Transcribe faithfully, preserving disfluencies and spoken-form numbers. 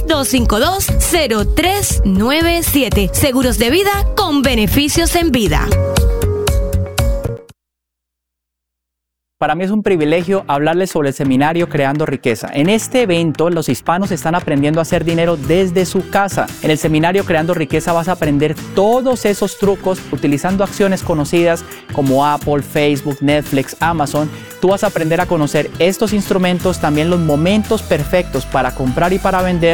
dos cinco dos, cero tres nueve siete. Seguros de vida con beneficios en vida. Para mí es un privilegio hablarles sobre el seminario Creando Riqueza. En este evento, los hispanos están aprendiendo a hacer dinero desde su casa. En el seminario Creando Riqueza vas a aprender todos esos trucos utilizando acciones conocidas como Apple, Facebook, Netflix, Amazon. Tú vas a aprender a conocer estos instrumentos, también los momentos perfectos para comprar y para vender,